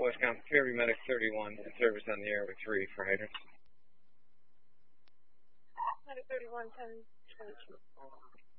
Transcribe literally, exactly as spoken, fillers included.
Voice count, paramedic thirty-one, in service on the air with three for hydrants. Medic thirty-one, ten twenty-two.